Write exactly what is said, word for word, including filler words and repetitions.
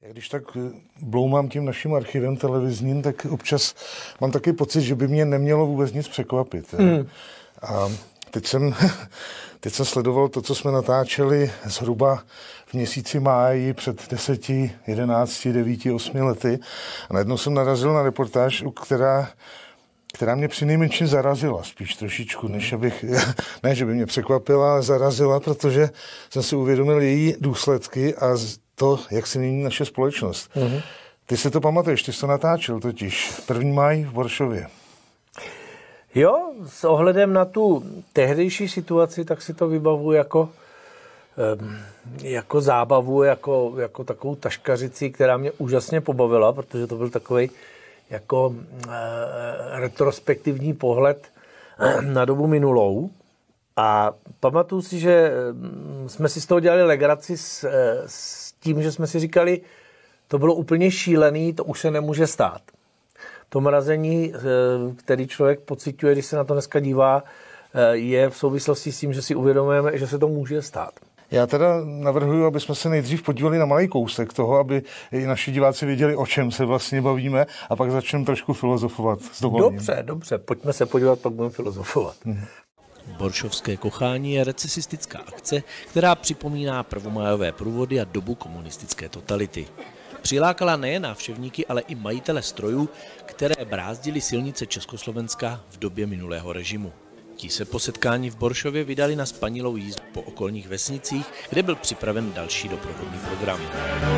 Když tak bloumám tím naším archivem televizním, tak občas mám taky pocit, že by mě nemělo vůbec nic překvapit. Hmm. A teď jsem, teď jsem sledoval to, co jsme natáčeli zhruba v měsíci máji před deseti, jedenácti, devíti, osmi lety. A najednou jsem narazil na reportáž, která, která mě přinejmenším zarazila, spíš trošičku, než abych, ne, že by mě překvapila, ale zarazila, protože jsem si uvědomil její důsledky a to, jak se mění naše společnost. Mm-hmm. Ty si to pamatuješ, ty jsi to natáčel totiž. první máj v Boršově. Jo, s ohledem na tu tehdejší situaci, tak si to vybavuji jako, jako zábavu, jako, jako takovou taškařici, která mě úžasně pobavila, protože to byl takový jako e, retrospektivní pohled na dobu minulou. A pamatuju si, že jsme si z toho dělali legraci s, s tím, že jsme si říkali, to bylo úplně šílený, to už se nemůže stát. To mrazení, který člověk pociťuje, když se na to dneska dívá, je v souvislosti s tím, že si uvědomujeme, že se to může stát. Já teda navrhuji, aby jsme se nejdřív podívali na malý kousek toho, aby i naši diváci věděli, o čem se vlastně bavíme, a pak začneme trošku filozofovat s dovolením. Dobře, dobře, pojďme se podívat, pak budeme filozofovat. Hmm. Boršovské kochání je recesistická akce, která připomíná prvomájové průvody a dobu komunistické totality. Přilákala nejen návštěvníky, ale i majitele strojů, které brázdily silnice Československa v době minulého režimu. Ti se po setkání v Boršově vydali na spanilou jízdu po okolních vesnicích, kde byl připraven další doprovodný program.